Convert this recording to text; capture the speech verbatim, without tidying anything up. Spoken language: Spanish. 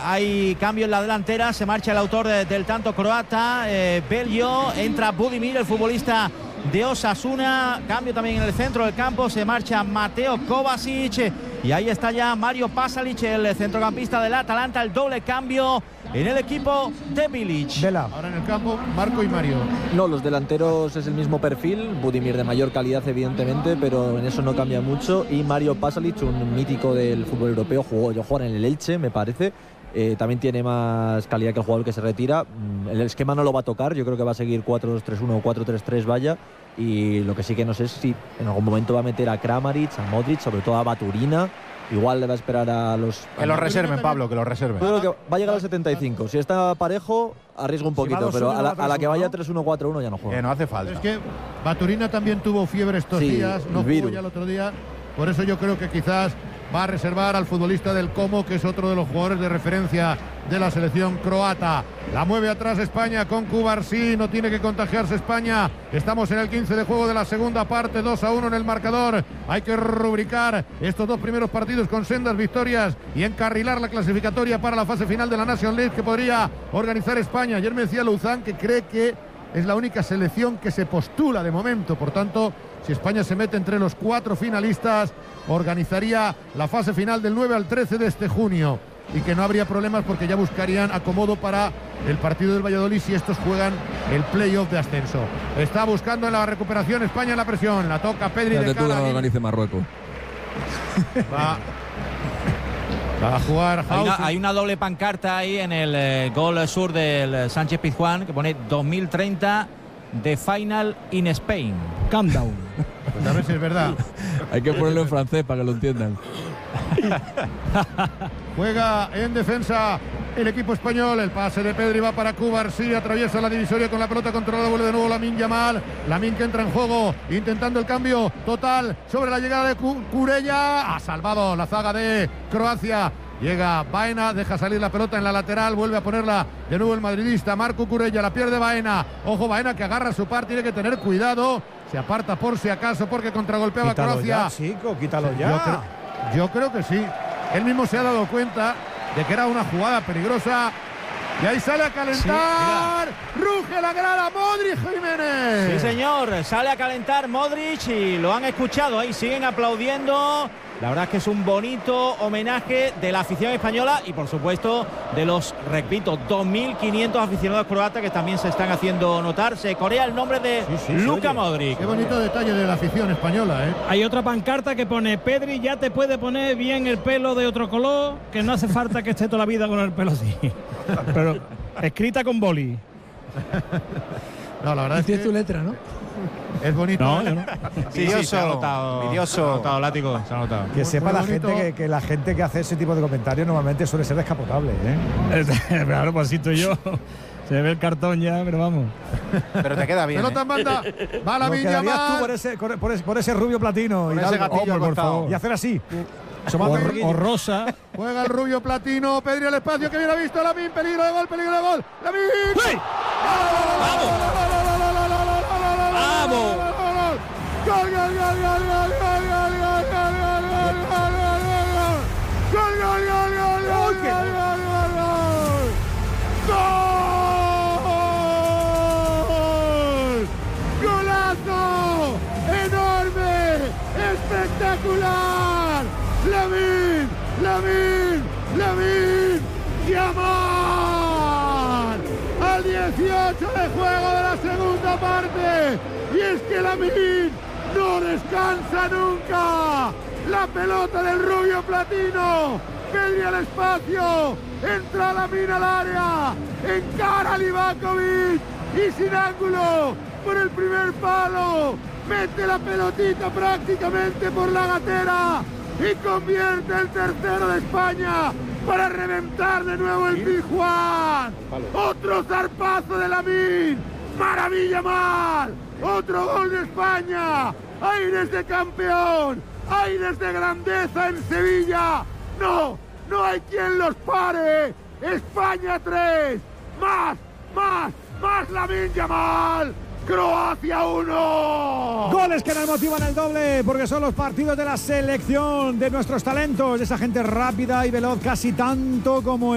hay cambio en la delantera, se marcha el autor de, del tanto croata, eh, Bello, entra Budimir, el futbolista de Osasuna, cambio también en el centro del campo, se marcha Mateo Kovacic y ahí está ya Mario Pasalic, el centrocampista del Atalanta, el doble cambio en el equipo de Bilic. Vela. Ahora en el campo, Marco y Mario. No, los delanteros es el mismo perfil, Budimir de mayor calidad evidentemente, pero en eso no cambia mucho, y Mario Pasalic, un mítico del fútbol europeo, jugó, yo jugar en el Elche, me parece. Eh, también tiene más calidad que el jugador que se retira. El esquema no lo va a tocar, yo creo que va a seguir cuatro dos tres uno o cuatro tres tres vaya, y lo que sí que no sé es si en algún momento va a meter a Kramaric, a Modric, sobre todo a Baturina. Igual le va a esperar a los... Que lo reserven, Pablo, que lo reserven. Yo creo que va a llegar al setenta y cinco. Si está parejo, arriesgo un poquito, si pero a la, a la que vaya tres uno cuatro uno ya no juega. Que no hace falta. Es que Baturina también tuvo fiebre estos sí, días, no jugó ya el otro día. Por eso yo creo que quizás va a reservar al futbolista del Como, que es otro de los jugadores de referencia de la selección croata. La mueve atrás España con Cubarsí, no tiene que contagiarse España. Estamos en el quince de juego de la segunda parte, dos a uno en el marcador. Hay que rubricar estos dos primeros partidos con sendas victorias y encarrilar la clasificatoria para la fase final de la National League que podría organizar España. Ayer me decía Luzán que cree que es la única selección que se postula de momento, por tanto, si España se mete entre los cuatro finalistas, organizaría la fase final del nueve al trece de este junio, y que no habría problemas porque ya buscarían acomodo para el partido del Valladolid si estos juegan el playoff de ascenso. Está buscando en la recuperación España en la presión, la toca Pedri de cara. tú no organice Marruecos. Va, va a jugar hay una, hay una doble pancarta ahí en el eh, gol sur del Sánchez Pizjuán que pone dos mil treinta The Final in Spain. Calm down. Pues a ver si es verdad. Hay que ponerlo en francés para que lo entiendan. Juega en defensa el equipo español. El pase de Pedri va para Cubarsí, atraviesa la divisoria con la pelota controlada, vuelve de nuevo Lamine Yamal. Lamine que entra en juego, intentando el cambio total sobre la llegada de Cucurella. Ha salvado la zaga de Croacia. Llega Baena, deja salir la pelota en la lateral, vuelve a ponerla de nuevo el madridista Marco Cucurella, la pierde Baena. Ojo, Baena que agarra su par, tiene que tener cuidado. Se aparta por si acaso porque contragolpeaba quítalo Croacia. Ya, chico, quítalo ya. Yo creo, yo creo que sí. Él mismo se ha dado cuenta de que era una jugada peligrosa. Y ahí sale a calentar. Sí, ruge la grada Modric Jiménez. Sí, señor. Sale a calentar Modric y lo han escuchado. Ahí siguen aplaudiendo. La verdad es que es un bonito homenaje de la afición española y, por supuesto, de los, repito, dos mil quinientos aficionados croatas que también se están haciendo notar. Se corea el nombre de sí, sí, Luka Modric. Qué bonito detalle de la afición española, ¿eh? Hay otra pancarta que pone: Pedri ya te puede poner bien el pelo de otro color, que no hace falta que esté toda la vida con el pelo así. Pero escrita con boli. No, la verdad es que tu letra, ¿no? Es bonito. No, ¿eh? no. Sí, sí, se ha notado. Vidioso. Se ha notado, látigo. Se ha notado. Que sepa la gente que, que la gente que hace ese tipo de comentarios normalmente suele ser descapotable, ¿eh? Claro, pues estoy yo. Se ve el cartón ya, pero vamos. Pero te queda bien. Pelota en banda. Va la Villa tú por ese, por, ese, por ese rubio platino. Por y, ese tal, gatillo hombre, por favor. Y hacer así. O, o rosa. Juega el rubio platino. Pedri al espacio que bien ha visto. Lamine, peligro de gol, peligro de gol. Lamine. ¡Sí! ¡Vamos! ¡Vamos! ¡Gol, gol, gol, gol, gol, gol, gol, gol, gol, gol, gol, gol, gol, gol, gol, gol, gol, gol, golazo enorme, espectacular. Lamine, Lamine, Lamine Yamal al dieciocho de juego de la segunda parte. Y es que Lamine no descansa nunca. La pelota del rubio platino. Pedri al espacio. Entra Lamine al área. Encara a Livakovic. Y sin ángulo. Por el primer palo. Mete la pelotita prácticamente por la gatera. Y convierte el tercero de España. Para reventar de nuevo el Pizjuán. Otro zarpazo de Lamine. Maravilla mal. Otro gol de España. Aires de campeón. Aires de grandeza en Sevilla. No, no hay quien los pare. España tres. Más, más, más Lamine Yamal. Croacia uno. Goles que nos motivan el doble, porque son los partidos de la selección de nuestros talentos, de esa gente rápida y veloz, casi tanto como